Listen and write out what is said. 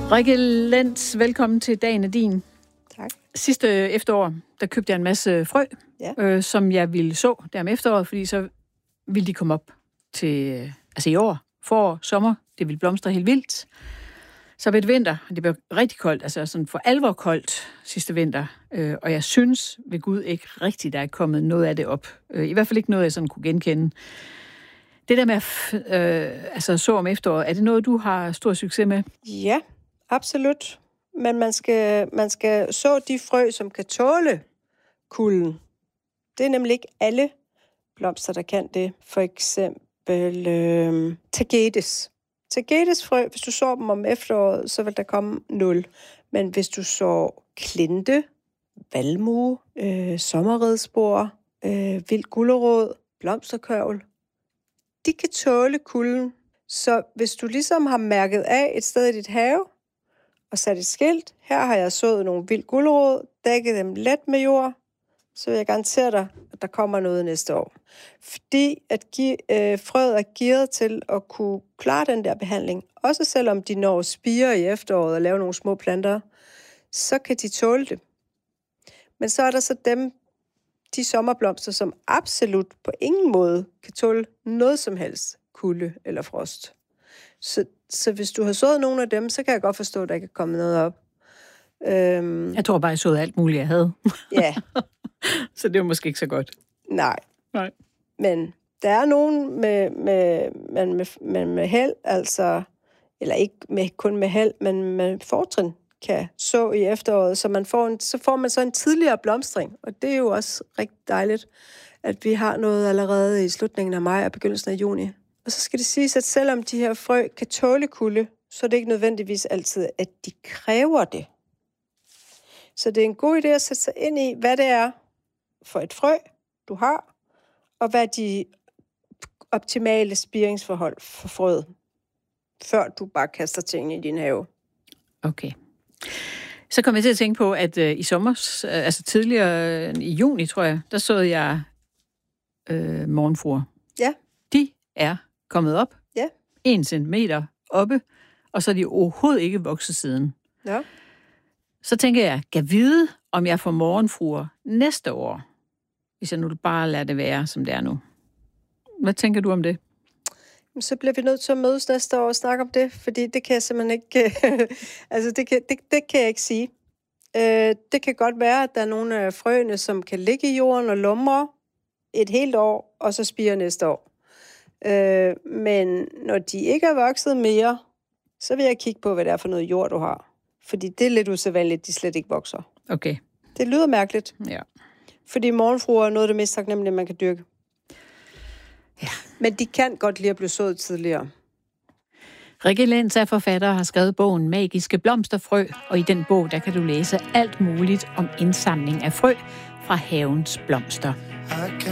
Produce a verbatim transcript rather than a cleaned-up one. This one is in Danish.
Rikke Lenz, velkommen til Dagen er din. Tak. Sidste efterår, der købte jeg en masse frø, ja. øh, som jeg ville så der om efteråret, fordi så ville de komme op til, altså i år, forår, sommer, det ville blomstre helt vildt. Så blev det vinter, og det blev rigtig koldt, altså sådan for alvor koldt sidste vinter, øh, og jeg synes ved Gud ikke rigtigt, der er kommet noget af det op. Øh, I hvert fald ikke noget, jeg sådan kunne genkende. Det der med at øh, altså, så om efteråret, er det noget, du har stor succes med? Ja, absolut. Men man skal, man skal så de frø, som kan tåle kulden. Det er nemlig ikke alle blomster, der kan det. For eksempel øh, tagetes. Tagetesfrø, hvis du så dem om efteråret, så vil der komme nul. Men hvis du så klinte, valmue, øh, sommerredspor, øh, vild gulerod, blomsterkørvel, de kan tåle kulden. Så hvis du ligesom har mærket af et sted i dit have, og sat et skilt, her har jeg sået nogle vild gulerod, dækket dem let med jord, så vil jeg garantere dig, at der kommer noget næste år. Fordi at give, øh, frøet er gearet til at kunne klare den der behandling, også selvom de når spire i efteråret og lave nogle små planter, så kan de tåle det. Men så er der så dem, de sommerblomster, som absolut på ingen måde kan tåle noget som helst kulde eller frost. Så, så hvis du har sået nogle af dem, så kan jeg godt forstå, at der ikke er kommet noget op. Øhm, jeg tror bare, jeg såede alt muligt, jeg havde. Ja. Så det var måske ikke så godt. Nej. Nej. Men der er nogen med, med, med, med, med, med held, altså, eller ikke med, kun med held, men med fortrin, kan så i efteråret, så, man får en, så får man så en tidligere blomstring. Og det er jo også rigtig dejligt, at vi har noget allerede i slutningen af maj og begyndelsen af juni. Og så skal det siges, at selvom de her frø kan tåle kulde, så er det ikke nødvendigvis altid, at de kræver det. Så det er en god idé at sætte sig ind i, hvad det er for et frø, du har, og hvad de optimale spiringsforhold for frøet, før du bare kaster tingene i din have. Okay. Så kom jeg til at tænke på, at øh, i sommer, øh, altså tidligere øh, i juni, tror jeg, der såede jeg øh, morgenfruer. Ja. De er kommet op. Ja. En centimeter oppe, og så er de overhovedet ikke vokset siden. Ja. Så tænker jeg, kan vide, om jeg får morgenfruer næste år, hvis jeg nu bare lader det være, som det er nu. Hvad tænker du om det? Så bliver vi nødt til at mødes næste år og snakke om det, fordi det kan jeg simpelthen ikke, altså det kan, det, det kan jeg ikke sige. Øh, det kan godt være, at der er nogle af frøene, som kan ligge i jorden og lumre et helt år, og så spire næste år. Øh, men når de ikke er vokset mere, så vil jeg kigge på, hvad det er for noget jord, du har. Fordi det er lidt usædvanligt, at de slet ikke vokser. Okay. Det lyder mærkeligt. Ja. Fordi morgenfruer er noget af det mest taknemmelige, man kan dyrke. Ja. Men de kan godt lide at blive sået tidligere. Rikke Lenz er forfatter og har skrevet bogen Magiske blomsterfrø, og i den bog, der kan du læse alt muligt om indsamling af frø fra havens blomster.